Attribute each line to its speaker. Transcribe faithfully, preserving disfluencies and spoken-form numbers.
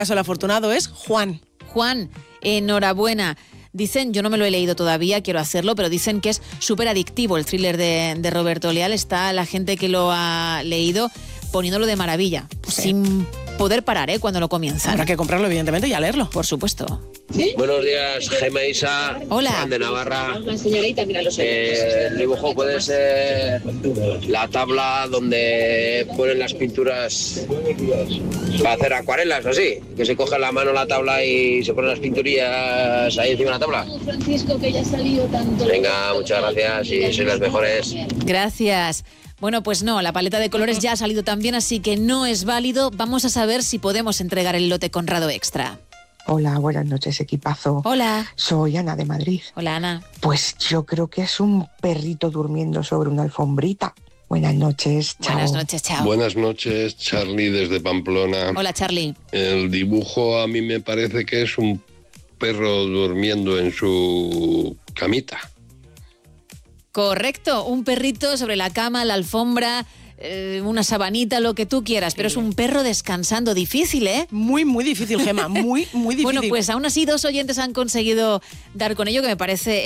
Speaker 1: caso el afortunado es Juan.
Speaker 2: Juan, enhorabuena. Dicen, yo no me lo he leído todavía, quiero hacerlo, pero dicen que es súper adictivo el thriller de, de Roberto Leal. Está la gente que lo ha leído poniéndolo de maravilla, sí. sin poder parar, ¿eh? Cuando lo comienzan.
Speaker 1: Habrá que comprarlo, evidentemente, y a leerlo.
Speaker 2: Por supuesto.
Speaker 3: ¿Sí? Buenos días, Gemma Isa.
Speaker 2: Hola.
Speaker 3: Juan de Navarra. Eh, el dibujo puede ser la tabla donde ponen las pinturas para hacer acuarelas o así. Que se coge la mano la tabla y se ponen las pinturillas ahí encima de la tabla. Venga, muchas gracias y sois las mejores.
Speaker 2: Gracias. Bueno, pues no, la paleta de colores ya ha salido también, así que no es válido. Vamos a saber si podemos entregar el lote Conrado Extra.
Speaker 4: Hola, buenas noches, equipazo.
Speaker 2: Hola.
Speaker 4: Soy Ana de Madrid.
Speaker 2: Hola, Ana.
Speaker 4: Pues yo creo que es un perrito durmiendo sobre una alfombrita. Buenas noches, chao.
Speaker 2: Buenas noches, chao.
Speaker 5: Buenas noches, Charlie desde Pamplona.
Speaker 2: Hola, Charlie.
Speaker 5: El dibujo a mí me parece que es un perro durmiendo en su camita.
Speaker 2: Correcto, un perrito sobre la cama, la alfombra, eh, una sabanita, lo que tú quieras, pero es un perro descansando. Difícil, ¿eh?
Speaker 1: Muy, muy difícil, Gemma, muy, muy difícil.
Speaker 2: Bueno, pues aún así dos oyentes han conseguido dar con ello, que me parece